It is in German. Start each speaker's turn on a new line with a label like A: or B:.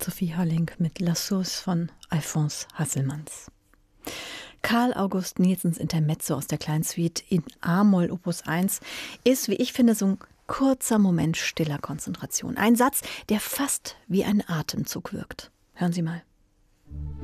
A: Sophie Holling mit Lassos von Alphonse Hasselmanns. Karl August Nielsens Intermezzo aus der Kleinsuite in A-Moll Opus 1 ist, wie ich finde, so ein kurzer Moment stiller Konzentration. Ein Satz, der fast wie ein Atemzug wirkt. Hören Sie mal.